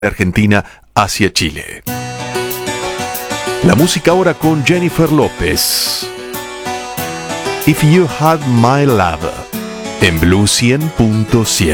de Argentina hacia Chile. La música ahora con Jennifer López. If You Had My Love, en Blue 100.7.